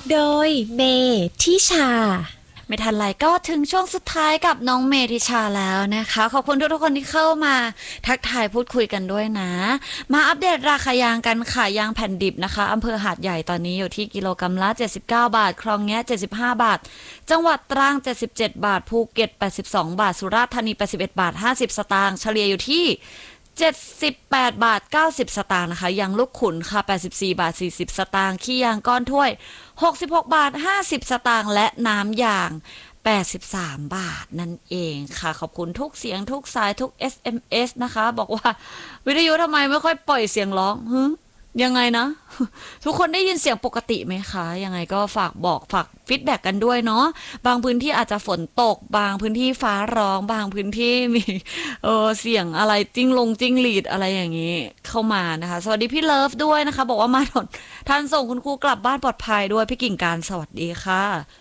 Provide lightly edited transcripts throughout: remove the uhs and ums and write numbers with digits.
โดยเมทิชาไม่ทันไรก็ถึงช่วงสุดท้ายกับน้องเมธิชาแล้วนะคะขอบคุณทุกคนที่เข้ามาทักทายพูดคุยกันด้วยนะมาอัปเดตราคายางกันค่ะยางแผ่นดิบนะคะอำเภอหาดใหญ่ตอนนี้อยู่ที่กิโลกรัมละ79 บาทคลองแงะ75 บาทจังหวัดตรัง77 บาทภูเก็ต82 บาทสุราษฎร์ธานี81 บาท50 สตางค์เฉลี่ยอยู่ที่78 บาท90 สตางค์นะคะยางลูกขุนค่ะ84 บาท40 สตางค์ขี้ยางก้อนถ้วย66 บาท50 สตางค์และน้ำยาง83 บาทนั่นเองค่ะขอบคุณทุกเสียงทุกสายทุก SMS นะคะบอกว่าวิทยุทำไมไม่ค่อยปล่อยเสียงร้องยังไงนะ ทุกคนได้ยินเสียงปกติไหมคะยังไงก็ฝากบอกฝากฟีดแบ็กกันด้วยเนาะบางพื้นที่อาจจะฝนตกบางพื้นที่ฟ้าร้องบางพื้นที่มีเสียงอะไรจิ้งหรีดอะไรอย่างนี้เข้ามานะคะสวัสดีพี่เลิฟด้วยนะคะบอกว่ามาท่านส่งคุณครูกลับบ้านปลอดภัยด้วยพี่กิ่งการสวัสดีค่ะ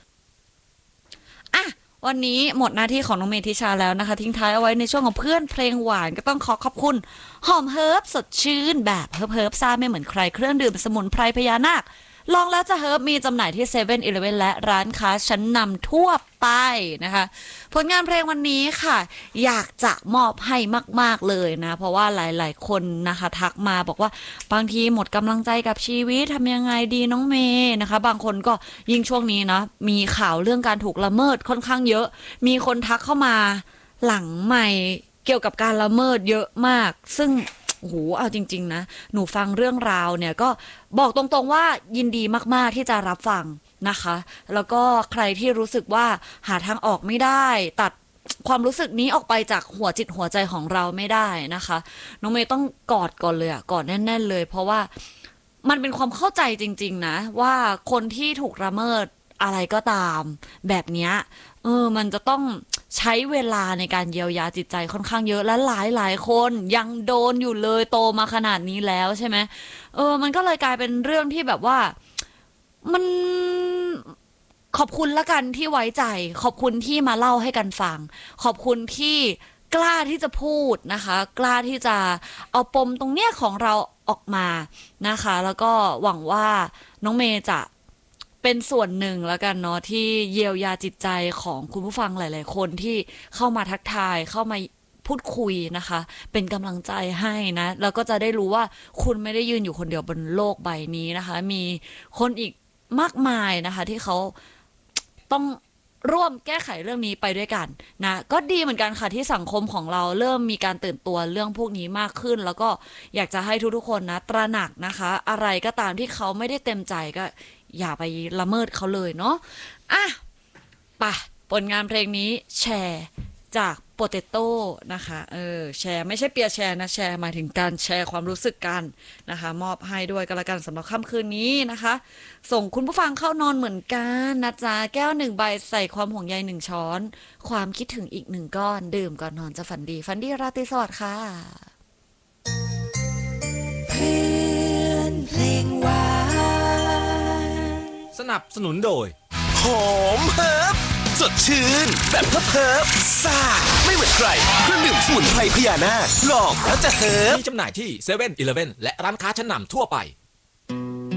วันนี้หมดหน้าที่ของน้องเมธิชาแล้วนะคะทิ้งท้ายเอาไว้ในช่วงของเพื่อนเพลงหวานก็ต้องขอขอบคุณหอมเฮิร์บสดชื่นแบบเฮิร์บซ่าไม่เหมือนใครเครื่องดื่มสมุนไพรพญานาคลองแล้วจะเฮิร์บมีจำหน่ายที่7-11และร้านค้าชั้นนำทั่วไปนะคะผลงานเพลงวันนี้ค่ะอยากจะมอบให้มากๆเลยนะเพราะว่าหลายๆคนนะคะทักมาบอกว่าบางทีหมดกำลังใจกับชีวิตทำยังไงดีน้องเมย์นะคะบางคนก็ยิ่งช่วงนี้นะมีข่าวเรื่องการถูกละเมิดค่อนข้างเยอะมีคนทักเข้ามาหลังใหม่เกี่ยวกับการละเมิดเยอะมากซึ่งโอ้โหเอาจริงๆนะหนูฟังเรื่องราวเนี่ยก็บอกตรงๆว่ายินดีมากๆที่จะรับฟังนะคะแล้วก็ใครที่รู้สึกว่าหาทางออกไม่ได้ตัดความรู้สึกนี้ออกไปจากหัวจิตหัวใจของเราไม่ได้นะคะน้องเมย์ต้องกอดก่อนเลยกอดแน่นๆเลยเพราะว่ามันเป็นความเข้าใจจริงๆนะว่าคนที่ถูกละเมิดอะไรก็ตามแบบเนี้ยมันจะต้องใช้เวลาในการเยียวยาจิตใจค่อนข้างเยอะและหลายคนยังโดนอยู่เลยโตมาขนาดนี้แล้วใช่ไหมมันก็เลยกลายเป็นเรื่องที่แบบว่ามันขอบคุณละกันที่ไว้ใจขอบคุณที่มาเล่าให้กันฟังขอบคุณที่กล้าที่จะพูดนะคะกล้าที่จะเอาปมตรงเนี้ยของเราออกมานะคะแล้วก็หวังว่าน้องเมย์จะเป็นส่วนหนึ่งแล้วกันเนาะที่เยียวยาจิตใจของคุณผู้ฟังหลายๆคนที่เข้ามาทักทายเข้ามาพูดคุยนะคะเป็นกำลังใจให้นะแล้วก็จะได้รู้ว่าคุณไม่ได้ยืนอยู่คนเดียวบนโลกใบนี้นะคะมีคนอีกมากมายนะคะที่เขาต้องร่วมแก้ไขเรื่องนี้ไปด้วยกันนะก็ดีเหมือนกันค่ะที่สังคมของเราเริ่มมีการตื่นตัวเรื่องพวกนี้มากขึ้นแล้วก็อยากจะให้ทุกๆคนนะตระหนักนะคะอะไรก็ตามที่เขาไม่ได้เต็มใจก็อย่าไปละเมิดเขาเลยเนาะไปผลงานเพลงนี้แชร์จากโปเตโต้นะคะแชร์ไม่ใช่เปียร์แชร์นะแชร์หมายถึงการแชร์ความรู้สึกกันนะคะมอบให้ด้วยกันละกันสำหรับค่ำคืนนี้นะคะส่งคุณผู้ฟังเข้านอนเหมือนกันนะจ๊ะแก้ว1 ใบใส่ความห่วงใย1 ช้อนความคิดถึงอีก1 ก้อนดื่มก่อนนอนจะฝันดีราตรีสวัสดิ์ค่ะเพื่อนเพลงหวานสนับสนุนโดยหอมเฮิร์บสดชื่นแบบเฮิร์บซ่าไม่เหมือนใครเครื่องดื่มสมุนไพรพญานาคลองแล้วจะเฮิร์บมีจำหน่ายที่7-11และร้านค้าชั้นนำทั่วไป